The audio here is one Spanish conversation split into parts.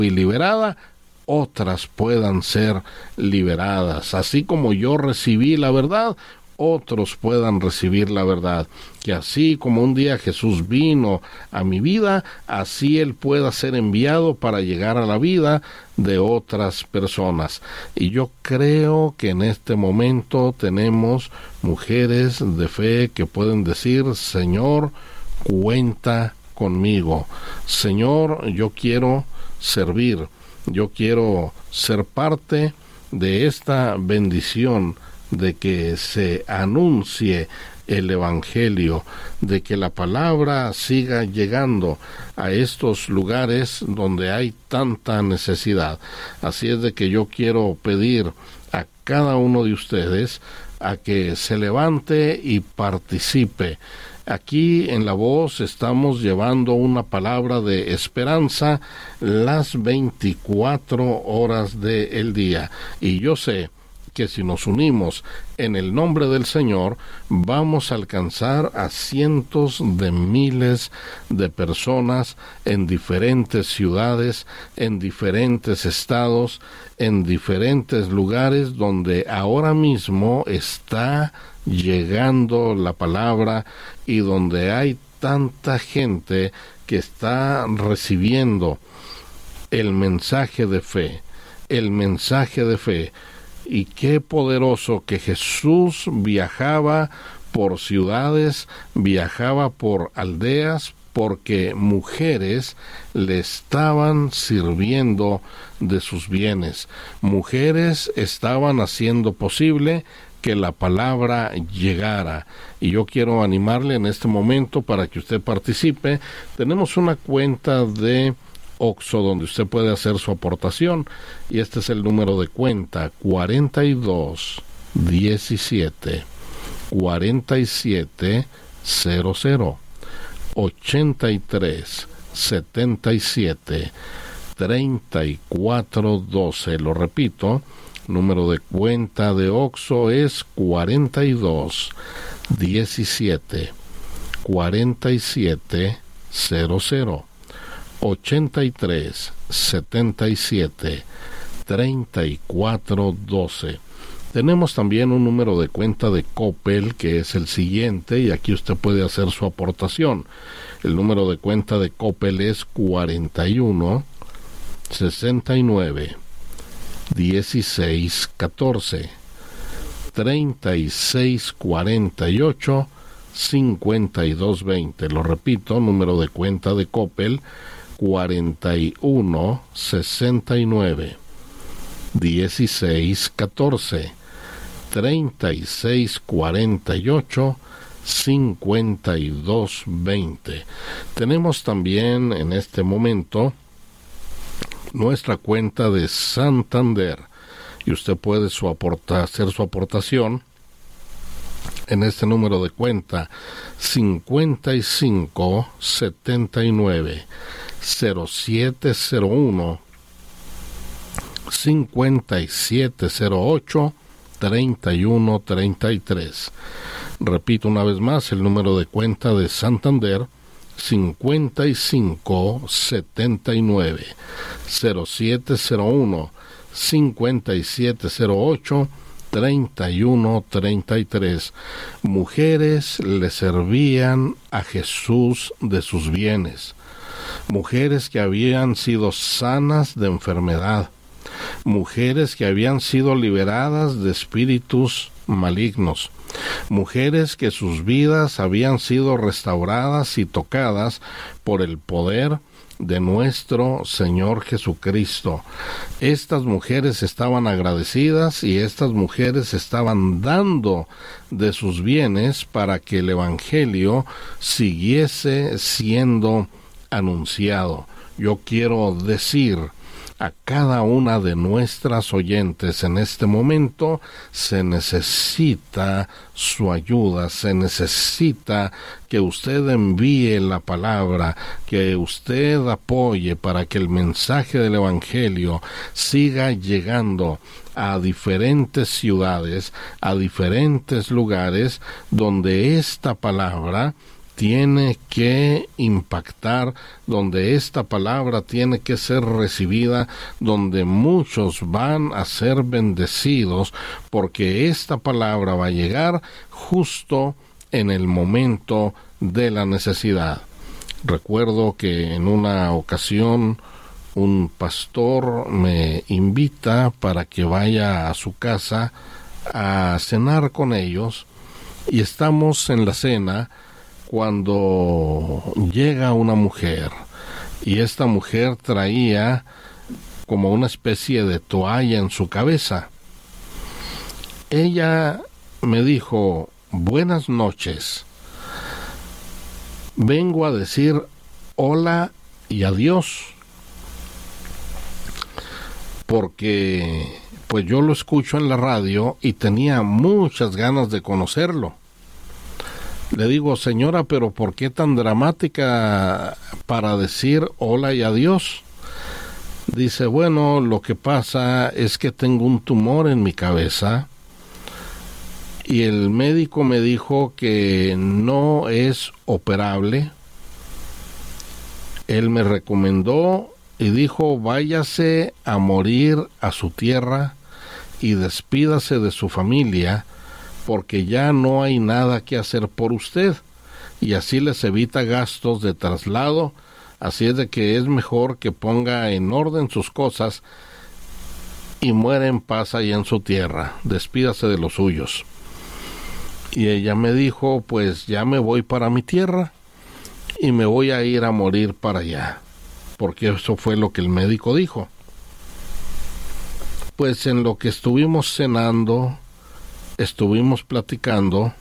y liberada, otras puedan ser liberadas. Así como yo recibí la verdad, otros puedan recibir la verdad. Que así como un día Jesús vino a mi vida, así Él pueda ser enviado para llegar a la vida de otras personas. Y yo creo que en este momento tenemos mujeres de fe que pueden decir: Señor, cuenta conmigo. Señor, yo quiero servir. Yo quiero ser parte de esta bendición de que se anuncie el Evangelio, de que la palabra siga llegando a estos lugares donde hay tanta necesidad. Así es de que yo quiero pedir a cada uno de ustedes a que se levante y participe. Aquí en La Voz estamos llevando una palabra de esperanza las 24 horas del día. Y yo sé que si nos unimos en el nombre del Señor, vamos a alcanzar a cientos de miles de personas en diferentes ciudades, en diferentes estados, en diferentes lugares donde ahora mismo está llegando la palabra y donde hay tanta gente que está recibiendo el mensaje de fe, el mensaje de fe. Y qué poderoso que Jesús viajaba por ciudades, viajaba por aldeas, porque mujeres le estaban sirviendo de sus bienes. Mujeres estaban haciendo posible que la palabra llegara. Y yo quiero animarle en este momento para que usted participe. Tenemos una cuenta de Oxxo donde usted puede hacer su aportación, y este es el número de cuenta: 4217 4700 83 77 3412. Lo repito, número de cuenta de Oxxo es 4217 4700 83 77 3412. Tenemos también un número de cuenta de Coppel que es el siguiente, y aquí usted puede hacer su aportación. El número de cuenta de Coppel es 41 69 16 14 36 48 5220. Lo repito, número de cuenta de Coppel: 41 69 16 14 36 48 5220. Tenemos también en este momento nuestra cuenta de Santander, y usted puede hacer su aportación en este número de cuenta: 55 79 0701 5708 3133. Repito una vez más el número de cuenta de Santander: 55 79 0701 5708 3133. Mujeres le servían a Jesús de sus bienes. Mujeres que habían sido sanas de enfermedad. Mujeres que habían sido liberadas de espíritus malignos. Mujeres que sus vidas habían sido restauradas y tocadas por el poder de nuestro Señor Jesucristo. Estas mujeres estaban agradecidas y estas mujeres estaban dando de sus bienes para que el Evangelio siguiese siendo anunciado. Yo quiero decir a cada una de nuestras oyentes en este momento: se necesita su ayuda, se necesita que usted envíe la palabra, que usted apoye para que el mensaje del Evangelio siga llegando a diferentes ciudades, a diferentes lugares donde esta palabra tiene que impactar, donde esta palabra tiene que ser recibida, donde muchos van a ser bendecidos, porque esta palabra va a llegar justo en el momento de la necesidad. Recuerdo que en una ocasión un pastor me invita para que vaya a su casa a cenar con ellos, y estamos en la cena cuando llega una mujer, y esta mujer traía como una especie de toalla en su cabeza. Ella me dijo: buenas noches, vengo a decir hola y adiós, porque pues yo lo escucho en la radio y tenía muchas ganas de conocerlo. Le digo: señora, pero ¿por qué tan dramática para decir hola y adiós? Dice: bueno, lo que pasa es que tengo un tumor en mi cabeza y el médico me dijo que no es operable. Él me recomendó y dijo: váyase a morir a su tierra y despídase de su familia, porque ya no hay nada que hacer por usted, y así les evita gastos de traslado. Así es de que es mejor que ponga en orden sus cosas y muera en paz allá en su tierra, despídase de los suyos. Y ella me dijo: pues ya me voy para mi tierra y me voy a ir a morir para allá, porque eso fue lo que el médico dijo. Pues en lo que estuvimos cenando, estuvimos platicando,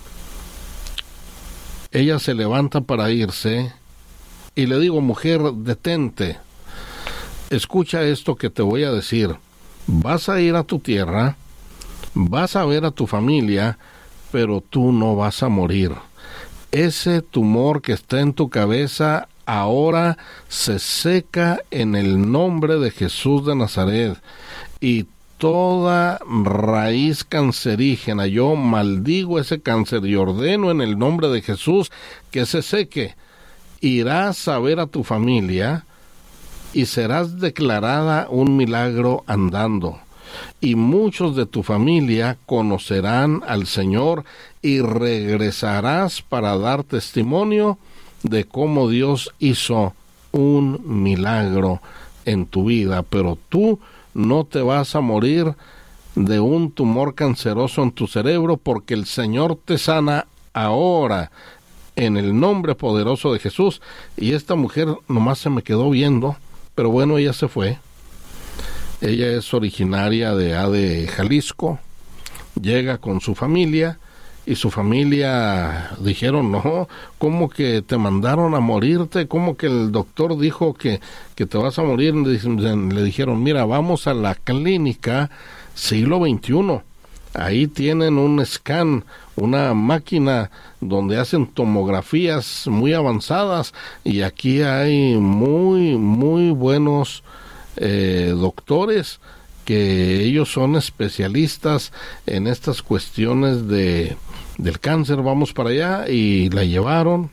ella se levanta para irse y le digo: mujer, detente, escucha esto que te voy a decir. Vas a ir a tu tierra, vas a ver a tu familia, pero tú no vas a morir. Ese tumor que está en tu cabeza ahora se seca en el nombre de Jesús de Nazaret, y toda raíz cancerígena, yo maldigo ese cáncer y ordeno en el nombre de Jesús que se seque. Irás a ver a tu familia y serás declarada un milagro andando, y muchos de tu familia conocerán al Señor, y regresarás para dar testimonio de cómo Dios hizo un milagro en tu vida. Pero tú no te vas a morir de un tumor canceroso en tu cerebro, porque el Señor te sana ahora en el nombre poderoso de Jesús. Y esta mujer nomás se me quedó viendo, pero bueno, ella se fue. Ella es originaria de Jalisco, llega con su familia, y su familia dijeron: no, ¿cómo que te mandaron a morirte? ¿Cómo que el doctor dijo que te vas a morir? Le dijeron: mira, vamos a la clínica siglo XXI, ahí tienen un scan, una máquina donde hacen tomografías muy avanzadas, y aquí hay muy buenos doctores, que ellos son especialistas en estas cuestiones del cáncer. Vamos para allá. Y la llevaron,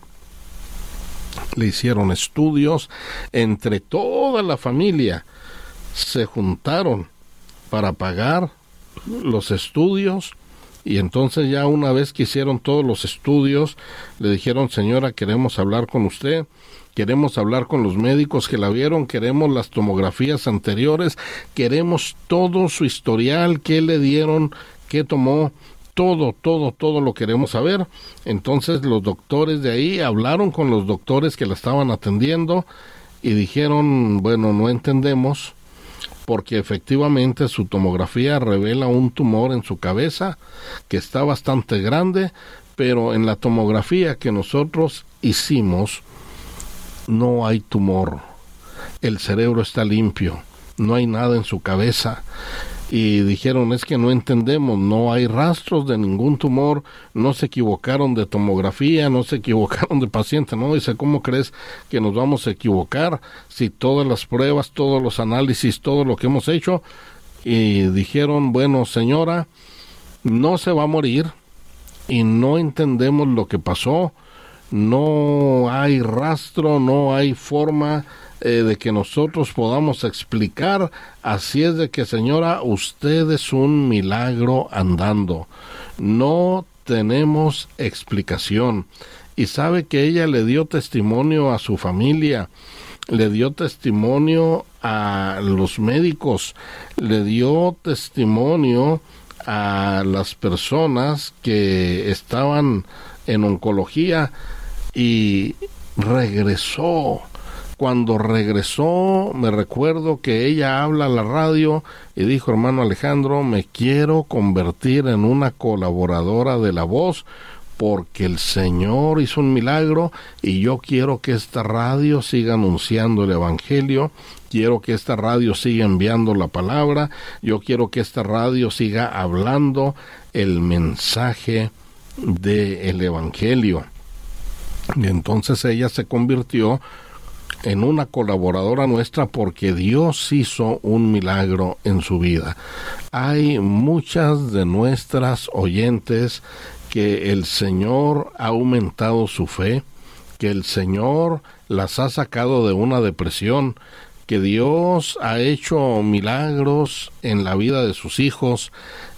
le hicieron estudios, entre toda la familia se juntaron para pagar los estudios, y entonces ya una vez que hicieron todos los estudios, le dijeron: señora, queremos hablar con usted, queremos hablar con los médicos que la vieron, queremos las tomografías anteriores, queremos todo su historial, qué le dieron, qué tomó, todo lo queremos saber. Entonces los doctores de ahí hablaron con los doctores que la estaban atendiendo y dijeron: bueno, no entendemos, porque efectivamente su tomografía revela un tumor en su cabeza que está bastante grande, pero en la tomografía que nosotros hicimos no hay tumor, el cerebro está limpio, no hay nada en su cabeza. Y dijeron: es que no entendemos, no hay rastros de ningún tumor, no se equivocaron de tomografía, no se equivocaron de paciente. No, dice: ¿cómo crees que nos vamos a equivocar si todas las pruebas, todos los análisis, todo lo que hemos hecho? Y dijeron: bueno, señora, no se va a morir y no entendemos lo que pasó. no hay rastro, no hay forma de que nosotros podamos explicar. Así es de que, señora, usted es un milagro andando. No tenemos explicación. Y sabe que ella le dio testimonio a su familia, le dio testimonio a los médicos, le dio testimonio a las personas que estaban en oncología, y regresó. Cuando regresó, me recuerdo que ella habla a la radio y dijo: hermano Alejandro, me quiero convertir en una colaboradora de La Voz, porque el Señor hizo un milagro y yo quiero que esta radio siga anunciando el Evangelio, quiero que esta radio siga enviando la palabra, yo quiero que esta radio siga hablando el mensaje del Evangelio. Y entonces ella se convirtió en una colaboradora nuestra, porque Dios hizo un milagro en su vida. Hay muchas de nuestras oyentes que el Señor ha aumentado su fe, que el Señor las ha sacado de una depresión, que Dios ha hecho milagros en la vida de sus hijos,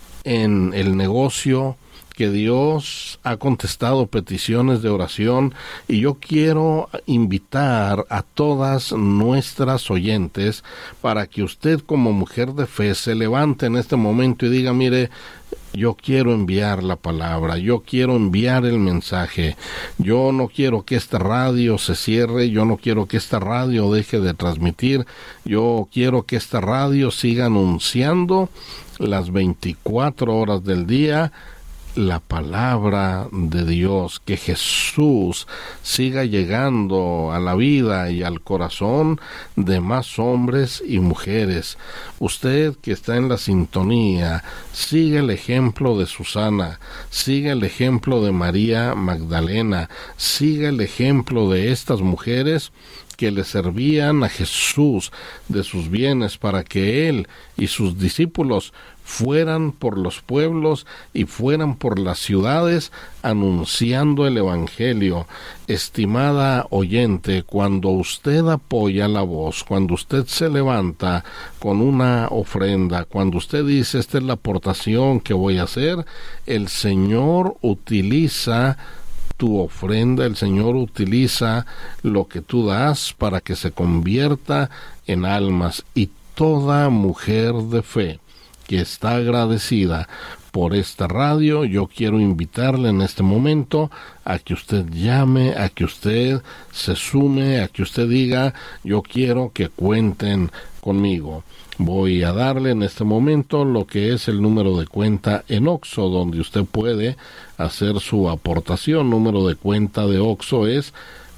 en el negocio, que Dios ha contestado peticiones de oración. Y yo quiero invitar a todas nuestras oyentes para que usted, como mujer de fe, se levante en este momento y diga: mire, yo quiero enviar la palabra, yo quiero enviar el mensaje, yo no quiero que esta radio se cierre, yo no quiero que esta radio deje de transmitir, yo quiero que esta radio siga anunciando las 24 horas del día la palabra de Dios, que Jesús siga llegando a la vida y al corazón de más hombres y mujeres. Usted que está en la sintonía, sigue el ejemplo de Susana, sigue el ejemplo de María Magdalena, sigue el ejemplo de estas mujeres que le servían a Jesús de sus bienes para que Él y sus discípulos fueran por los pueblos y fueran por las ciudades anunciando el Evangelio. Estimada oyente, cuando usted apoya La Voz, cuando usted se levanta con una ofrenda, cuando usted dice: esta es la aportación que voy a hacer, el Señor utiliza tu ofrenda, el Señor utiliza lo que tú das para que se convierta en almas. Y toda mujer de fe que está agradecida por esta radio, yo quiero invitarle en este momento a que usted llame, a que usted se sume, a que usted diga: yo quiero que cuenten conmigo. Voy a darle en este momento lo que es el número de cuenta en OXXO, donde usted puede hacer su aportación. Número de cuenta de OXXO es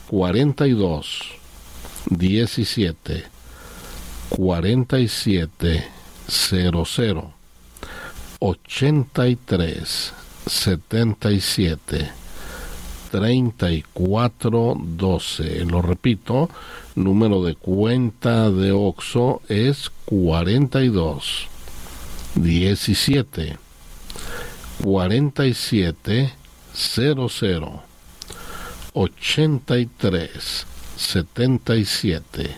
42 17 47 00 83 77 34 12. Lo repito, número de cuenta de OXXO es 42 17 47 00 83 77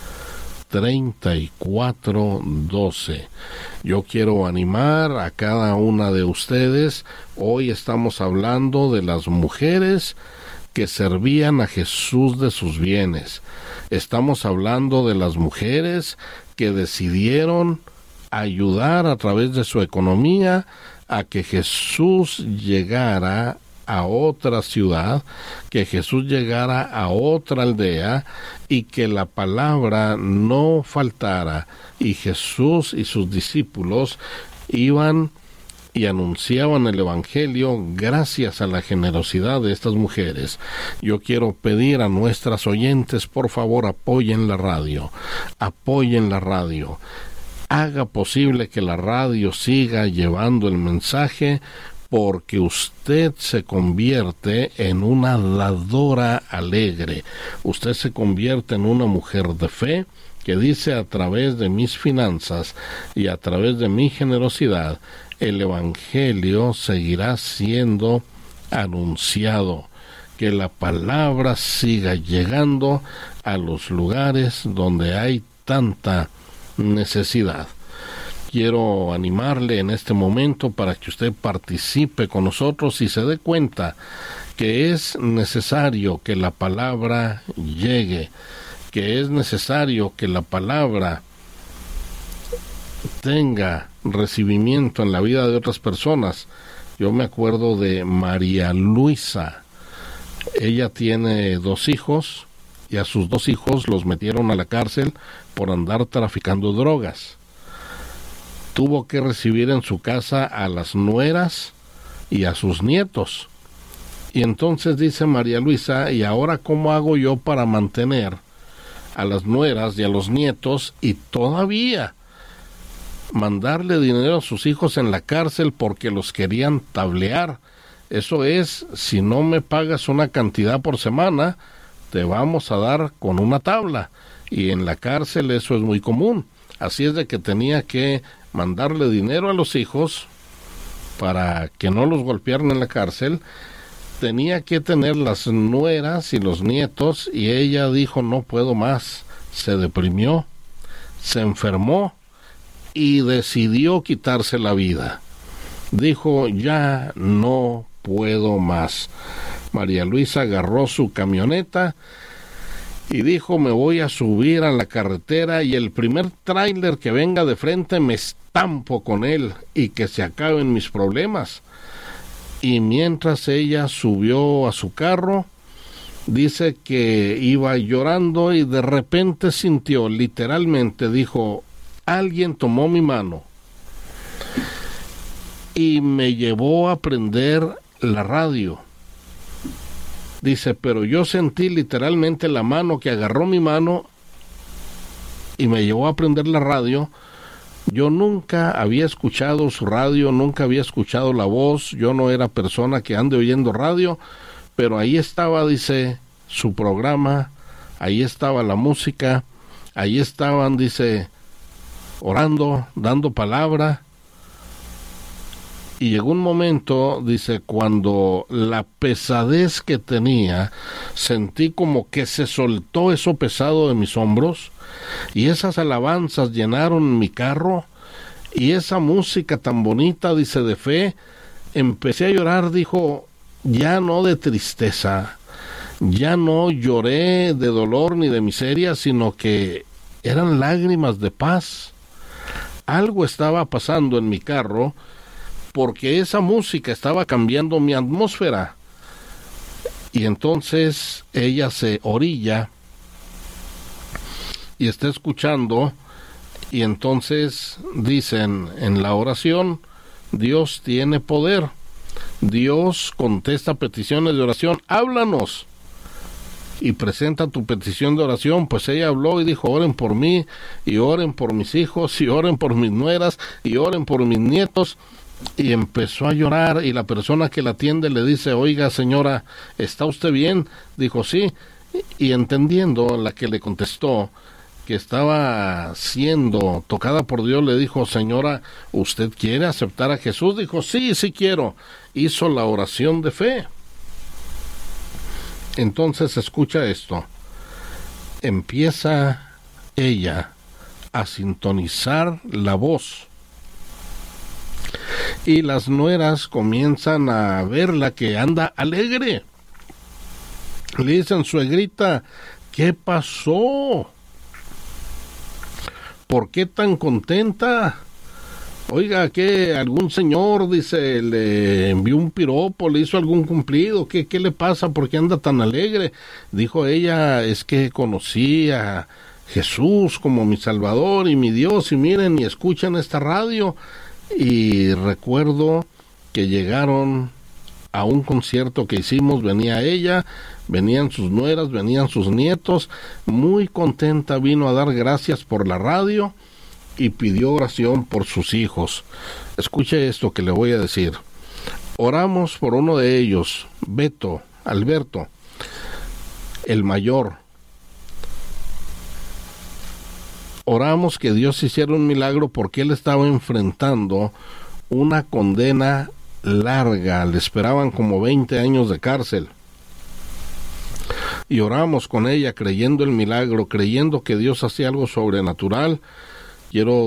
34 12. Yo quiero animar a cada una de ustedes. Hoy estamos hablando de las mujeres que servían a Jesús de sus bienes. Estamos hablando de las mujeres que decidieron ayudar a través de su economía a que Jesús llegara a otra ciudad, que Jesús llegara a otra aldea y que la palabra no faltara. Y Jesús y sus discípulos iban y anunciaban el Evangelio gracias a la generosidad de estas mujeres. Yo quiero pedir a nuestras oyentes, por favor, apoyen la radio, apoyen la radio. Haga posible que la radio siga llevando el mensaje, porque usted se convierte en una dadora alegre. Usted se convierte en una mujer de fe que dice: a través de mis finanzas y a través de mi generosidad, el Evangelio seguirá siendo anunciado. que la palabra siga llegando a los lugares donde hay tanta necesidad. Quiero animarle en este momento para que usted participe con nosotros y se dé cuenta que es necesario que la palabra llegue, que es necesario que la palabra tenga recibimiento en la vida de otras personas. Yo me acuerdo de María Luisa. Ella tiene 2 hijos y a sus 2 hijos los metieron a la cárcel por andar traficando drogas. Tuvo que recibir en su casa a las nueras y a sus nietos. Y entonces dice María Luisa, ¿y ahora cómo hago yo para mantener a las nueras y a los nietos y todavía mandarle dinero a sus hijos en la cárcel porque los querían tablear? Eso es, si no me pagas una cantidad por semana, te vamos a dar con una tabla. Y en la cárcel eso es muy común. Así es de que tenía que mandarle dinero a los hijos para que no los golpearan en la cárcel. Tenía que tener las nueras y los nietos, y ella dijo, no puedo más. Se deprimió, se enfermó y decidió quitarse la vida. Dijo, ya no puedo más. María Luisa agarró su camioneta y dijo, me voy a subir a la carretera y el primer tráiler que venga de frente me estampo con él y que se acaben mis problemas. Y mientras ella subió a su carro, dice que iba llorando y de repente sintió, literalmente dijo, alguien tomó mi mano y me llevó a prender la radio. Dice, pero yo sentí literalmente la mano que agarró mi mano y me llevó a prender la radio. Yo nunca había escuchado su radio, nunca había escuchado la voz, yo no era persona que ande oyendo radio, pero ahí estaba, dice, su programa, ahí estaba la música, ahí estaban, dice, orando, dando palabra. Y llegó un momento, dice, cuando la pesadez que tenía, sentí como que se soltó eso pesado de mis hombros, y esas alabanzas llenaron mi carro, y esa música tan bonita, dice, de fe, empecé a llorar, dijo, ya no de tristeza, ya no lloré de dolor ni de miseria, sino que eran lágrimas de paz. Algo estaba pasando en mi carro, porque esa música estaba cambiando mi atmósfera. Y entonces ella se orilla y está escuchando, y entonces dicen en la oración, Dios tiene poder, Dios contesta peticiones de oración, háblanos y presenta tu petición de oración. Pues ella habló y dijo, oren por mí, y oren por mis hijos, y oren por mis nueras, y oren por mis nietos. Y empezó a llorar, y la persona que la atiende le dice, oiga señora, ¿está usted bien? Dijo, sí. Y entendiendo la que le contestó que estaba siendo tocada por Dios, le dijo, señora, ¿usted quiere aceptar a Jesús? Dijo, sí, sí quiero. Hizo la oración de fe. Entonces escucha esto. Empieza ella a sintonizar la voz. Y las nueras comienzan a verla que anda alegre. Le dicen, suegrita, ¿qué pasó? ¿Por qué tan contenta? Oiga, ¿qué? ¿Algún señor, dice, le envió un piropo, le hizo algún cumplido? ¿Qué le pasa? ¿Por qué anda tan alegre? Dijo ella, es que conocí a Jesús como mi Salvador y mi Dios, y miren y escuchan esta radio. Y recuerdo que llegaron a un concierto que hicimos, venía ella, venían sus nueras, venían sus nietos, muy contenta, vino a dar gracias por la radio y pidió oración por sus hijos. Escuche esto que le voy a decir. Oramos por uno de ellos, Alberto, el mayor. Oramos que Dios hiciera un milagro porque él estaba enfrentando una condena larga, le esperaban como 20 años de cárcel. y oramos con ella creyendo el milagro, creyendo que Dios hacía algo sobrenatural. Quiero